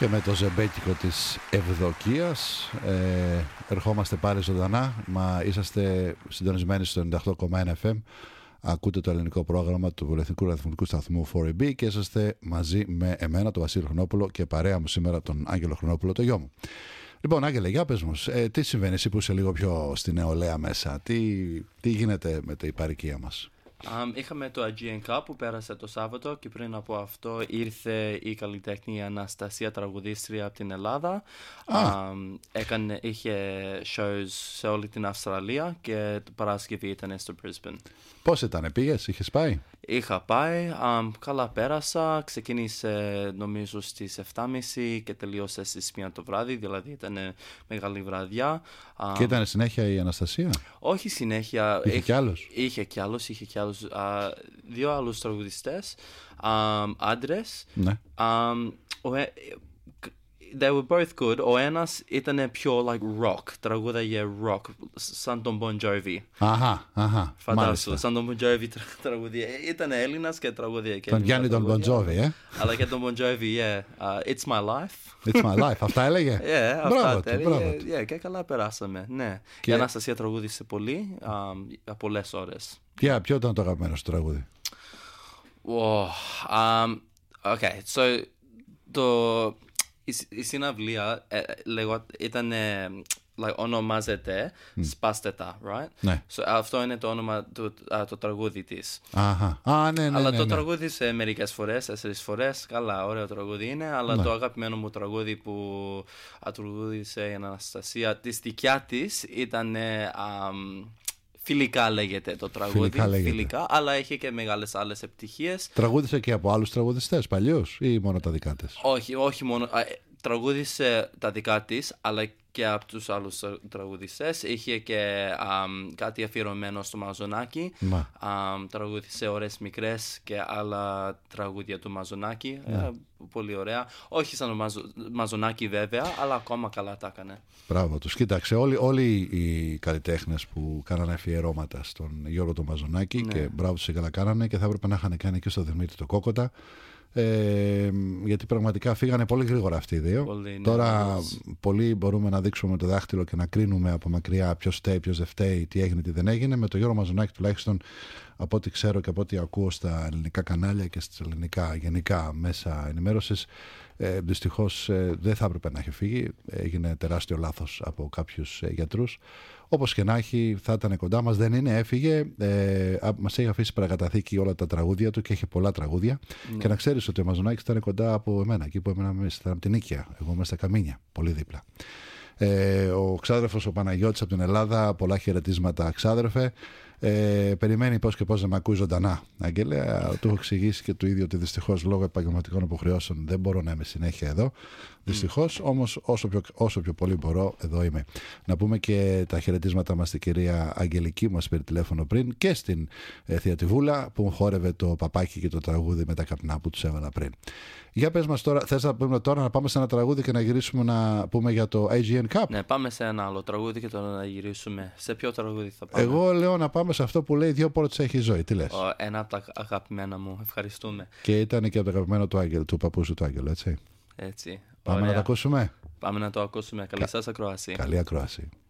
Και με το ζεμπέκικο της Ευδοκίας ερχόμαστε πάλι ζωντανά. Μα είσαστε συντονισμένοι στο 98,1 FM. Ακούτε το ελληνικό πρόγραμμα του Πολυεθνικού Ραδιοφωνικού Σταθμού 4AB και είσαστε μαζί με εμένα, τον Βασίλη Χρονόπουλο, και παρέα μου σήμερα τον Άγγελο Χρονόπουλο, το γιο μου. Λοιπόν, Άγγελε, για πες μου, τι συμβαίνει εσύ που είσαι λίγο πιο στη νεολαία μέσα, τι γίνεται με την παροικία μας? Είχαμε το Aegean Cup που πέρασε το Σάββατο και πριν από αυτό ήρθε η καλλιτέχνη Αναστασία, τραγουδίστρια από την Ελλάδα. Είχε shows σε όλη την Αυστραλία και το Παρασκευή ήταν στο Brisbane. Πώς ήταν, πήγες, είχες πάει? Είχα πάει, καλά πέρασα, ξεκίνησε νομίζω στις 7.30 και τελείωσε στις 1 το βράδυ, δηλαδή ήταν μεγάλη βραδιά. Και ήταν συνέχεια η Αναστασία? Όχι συνέχεια. Είχε κι άλλους? Είχε κι άλλους. Δύο άλλους τραγουδιστές, άντρες. Ναι. They were both good. Ο ένας ήταν πιο like rock, τραγούδαγε rock, σαν τον Bon Jovi. Αχα. Φαντάσου, σαν τον Bon Jovi τραγουδία. Ήταν Έλληνας και τραγουδία. Τον Γιάννη τον Bon Jovi, Αλλά και τον Bon Jovi, yeah. It's my life. It's my life, αυτά έλεγε. Μπράβο του. Και καλά περάσαμε, ναι. Η Αναστασία τραγούδισε πολύ, πολλές ώρες. Ποιο ήταν το αγαπημένο σου τραγούδι? Okay, so η συναυλία ονομάζεται «Σπάστε τα», right? Ναι. So, αυτό είναι το όνομα το τραγούδι της. Ναι. Αλλά το τραγούδισε μερικές φορές, 4 φορές. Καλά, ωραίο τραγούδι είναι, αλλά το αγαπημένο μου τραγούδι που τραγούδισε η Αναστασία, της δικιά της, ήταν... Φιλικά λέγεται το τραγούδι, φιλικά, αλλά έχει και μεγάλες άλλες επιτυχίες. Τραγούδισε και από άλλους τραγουδιστές παλιούς ή μόνο τα δικά της? Όχι μόνο. Τραγούδισε τα δικά της, αλλά και από τους άλλους τραγουδιστές. Είχε και κάτι αφιερωμένο στο Μαζονάκι. Τραγούδισε «Ώρες μικρές» και άλλα τραγούδια του Μαζονάκι. Πολύ ωραία. Όχι σαν το Μαζονάκι βέβαια, αλλά ακόμα καλά τα έκανε. Μπράβο τους. Κοίταξε, όλοι οι καλλιτέχνες που κάνανε αφιερώματα στον Γιώργο τον Μαζονάκι, και μπράβο τους, καλά κάνανε, και θα έπρεπε να είχαν κάνει και στο Δημήτρη το Κόκοτα. Γιατί πραγματικά φύγανε πολύ γρήγορα αυτοί οι δύο. Τώρα πολλοί μπορούμε να δείξουμε με το δάχτυλο και να κρίνουμε από μακριά ποιος φταίει, ποιος δεν φταίει, τι έγινε, τι δεν έγινε. Με τον Γιώργο Μαζονάκη, τουλάχιστον από ό,τι ξέρω και από ό,τι ακούω στα ελληνικά κανάλια και στα ελληνικά γενικά μέσα ενημέρωσης, δυστυχώς δεν θα έπρεπε να έχει φύγει. Έγινε τεράστιο λάθος από κάποιους γιατρούς. Όπως και να έχει, θα ήταν κοντά μας. Δεν είναι, έφυγε. Μας έχει αφήσει παρακαταθήκη όλα τα τραγούδια του και έχει πολλά τραγούδια. Και να ξέρεις ότι ο Μαζονάκης ήταν κοντά από εμένα, εκεί που έμενα ήταν από την Νίκαια. Εγώ είμαι στα Καμίνια, πολύ δίπλα. Ο ξάδερφος ο Παναγιώτης από την Ελλάδα, πολλά χαιρετίσματα, ξάδερφε. Περιμένει πώς και πώς να με ακούει ζωντανά, Αγγέλε. Του έχω εξηγήσει και του ίδιο ότι δυστυχώς λόγω επαγγελματικών υποχρεώσεων δεν μπορώ να είμαι συνέχεια εδώ. Δυστυχώς, όμως όσο πιο πολύ μπορώ, εδώ είμαι. Να πούμε και τα χαιρετίσματα μας στην κυρία Αγγελική, μας πήρε τηλέφωνο πριν, και στην θεία τη Βούλα που χόρευε το παπάκι και το τραγούδι με τα καπνά που τους έβαλα πριν. Για πες μας τώρα, θες να πούμε τώρα να πάμε σε ένα τραγούδι και να γυρίσουμε να πούμε για το Aegean Cup? Ναι, πάμε σε ένα άλλο τραγούδι και τώρα να γυρίσουμε. Σε ποιο τραγούδι θα πάμε? Εγώ λέω να πάμε σε αυτό που λέει «Δύο πόρτες έχει η ζωή». Τι λες? Ένα από τα αγαπημένα μου. Ευχαριστούμε. Και ήταν και από το αγαπημένο του Άγγελου, του παππού σου του Άγγελου, έτσι. Έτσι. Πάμε να το ακούσουμε. Πάμε να το ακούσουμε. Καλή σας ακρόαση. Καλή ακρόαση.